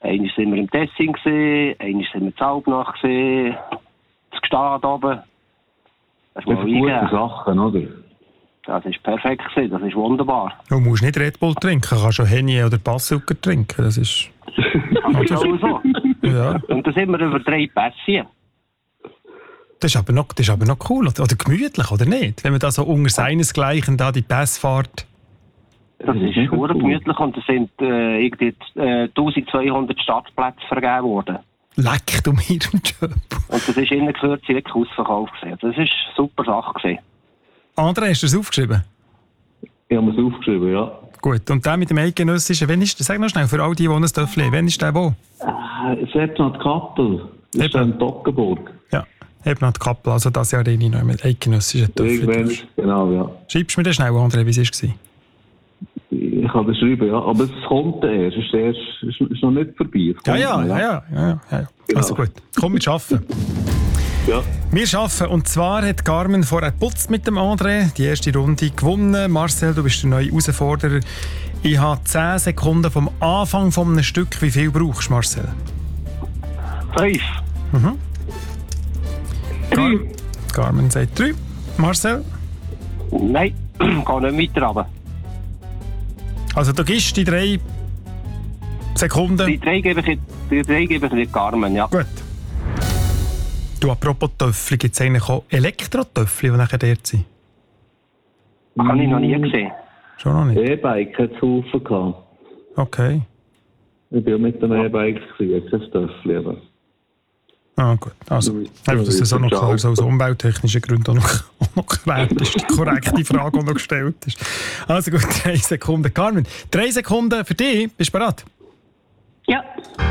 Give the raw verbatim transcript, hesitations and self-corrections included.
Einmal sind wir im Tessin gesehen, einmal sind wir in Albnach gesehen, das Gestad oben. Das, das sind gute Sachen, oder? Das war perfekt, das ist wunderbar. Du musst nicht Red Bull trinken, du kannst schon Henny oder Passzucker trinken, das ist... Das ist auch so. Ja. Und da sind wir über drei Pässe. Das ist aber noch, das ist aber noch cool, oder, oder gemütlich, oder nicht? Wenn man da so unter seinesgleichen da die Pässe fährt. Das ist sehr gemütlich und es sind äh, irgendwie äh, eintausendzweihundert Startplätze vergeben worden. Leck du mir im Job. Und das ist in der Kürze wirklich ausverkauft gewesen. Das war eine super Sache gewesen. André, hast du das aufgeschrieben? Ich habe es aufgeschrieben, ja. Gut, und der mit dem Eidgenössischen, wann ist, sag noch schnell, für all die, die ein Töffel haben, wann ist der wo? Äh, Sebnat-Kappel, das ist in Toggenburg. Ja, Sebnat-Kappel, also das Jahr rein noch mit Eidgenössischen Töffel. Irgendwann, genau, ja. Schreibst du mir das schnell, André, wie es war? Ich kann das schreiben, ja. Aber es kommt erst, es ist, erst, es ist noch nicht vorbei. Ja, ja, ja, ja, ja, ja, ja. Genau. Also gut, komm, wir arbeiten. Ja. Wir arbeiten. Und zwar hat Carmen vorher geputzt mit dem André. Die erste Runde gewonnen. Marcel, du bist der neue Herausforderer. Ich habe zehn Sekunden vom Anfang von einem Stück. Wie viel brauchst du, Marcel? Fünf. Mhm. Car Carmen sagt drei. Marcel? Nein, ich kann nicht weiter runter. Also du gibst die drei Sekunden. Die drei gebe ich, die drei gebe ich nicht Carmen, ja. Gut. Du, apropos Töffel, gibt es eigentlich auch Elektrotöffel, die nachher dort sind? Das habe ich noch nie gesehen. Schon noch nicht? E-Bike hat es Haufen gehabt. Okay. Ich war mit dem E-Bike, jetzt ist das Töffel. Ah, gut. Also, einfach, dass das auch noch klar so aus umwelttechnischen Gründen auch noch, auch noch geklärt ist. Die korrekte Frage, die noch gestellt ist. Also gut, drei Sekunden. Carmen, drei Sekunden für dich. Bist du bereit? Ja.